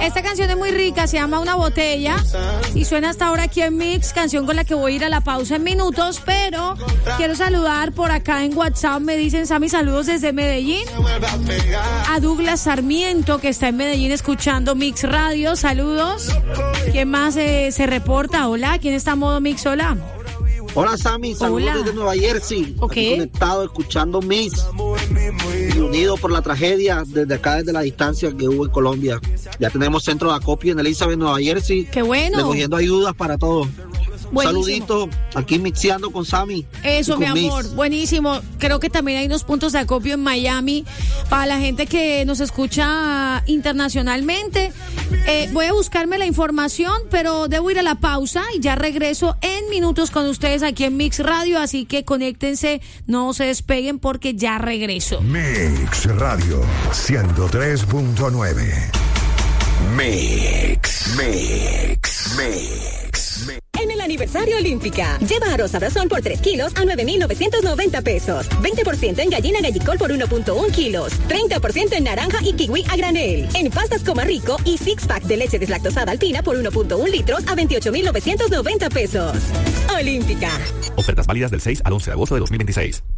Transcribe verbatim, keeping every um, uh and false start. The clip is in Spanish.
Esta canción es muy rica, se llama Una Botella y suena hasta ahora aquí en Mix, canción con la que voy a ir a la pausa en minutos, pero quiero saludar por acá en WhatsApp, me dicen Sammy, saludos desde Medellín, a Douglas Sarmiento que está en Medellín escuchando Mix Radio, saludos. ¿Quién más eh, se reporta? Hola, ¿quién está en modo Mix? Hola. Hola Sammy, saludos Hola. desde Nueva Jersey, okay. Aquí conectado, escuchando Mix y unido por la tragedia desde acá, desde la distancia que hubo en Colombia. Ya tenemos centro de acopio en Elizabeth, Nueva Jersey. ¡Qué bueno! Recogiendo ayudas para todos. Buenísimo. Saludito, aquí mixeando con Sammy. Eso, mi Mix. amor, buenísimo. Creo que también hay unos puntos de acopio en Miami para la gente que nos escucha internacionalmente. Eh, voy a buscarme la información, pero debo ir a la pausa y ya regreso en minutos con ustedes aquí en Mix Radio, así que conéctense, no se despeguen porque ya regreso. Mix Radio ciento tres punto nueve. Mix, Mix, Mix, Mix. En el aniversario Olímpica, lleva arroz Abrazón por tres kilos a nueve mil novecientos noventa pesos. veinte por ciento en gallina gallicol por uno punto uno kilos. treinta por ciento en naranja y kiwi a granel. En pastas Coma Rico y six pack de leche deslactosada alpina por uno punto uno litros a veintiocho mil novecientos noventa pesos. Olímpica. Ofertas válidas del seis al once de agosto de dos mil veintiséis.